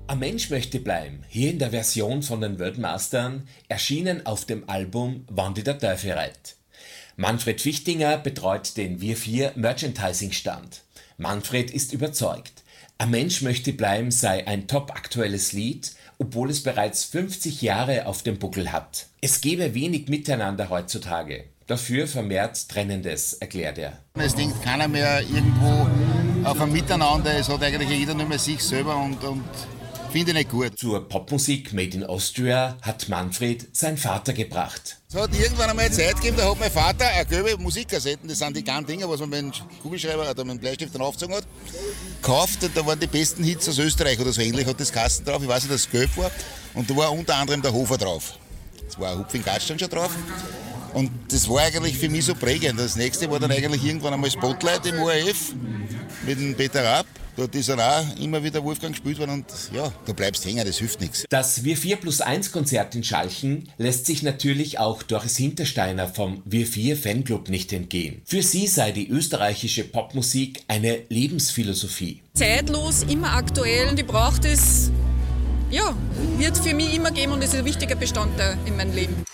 Ein Mensch möchte bleiben, hier in der Version von den Weltmeistern, erschienen auf dem Album Wann die der Teufel reit. Manfred Fichtinger betreut den Wir 4 Merchandising-Stand. Manfred ist überzeugt, Ein Mensch möchte bleiben sei ein top-aktuelles Lied, obwohl es bereits 50 Jahre auf dem Buckel hat. Es gebe wenig Miteinander heutzutage, dafür vermehrt Trennendes, erklärt er. Es denkt keiner mehr irgendwo auf ein Miteinander, es hat eigentlich jeder nur mehr sich selber und finde ich nicht gut. Zur Popmusik Made in Austria hat Manfred seinen Vater gebracht. Es hat irgendwann einmal eine Zeit gegeben, da hat mein Vater eine gelbe Musikkassetten, das sind die kleinen Dinger, was man mit dem Kugelschreiber oder mit dem Bleistift draufgezogen hat, gekauft, und da waren die besten Hits aus Österreich oder so ähnlich, hat das Kasten drauf, ich weiß nicht, dass es gelb war, und da war unter anderem der Hofer drauf. Es war ein Hupf in Gatschern schon drauf. Und das war eigentlich für mich so prägend. Das nächste war dann eigentlich irgendwann einmal Spotlight im ORF mit dem Peter Raab. Dort ist dann auch immer wieder Wolfgang gespielt worden und ja, du bleibst hängen, das hilft nichts. Das Wir 4+1 Konzert in Schalchen lässt sich natürlich auch Doris Hintersteiner vom Wir 4 Fanclub nicht entgehen. Für sie sei die österreichische Popmusik eine Lebensphilosophie. Zeitlos, immer aktuell und ich brauche das, ja, wird für mich immer geben und ist ein wichtiger Bestandteil in meinem Leben.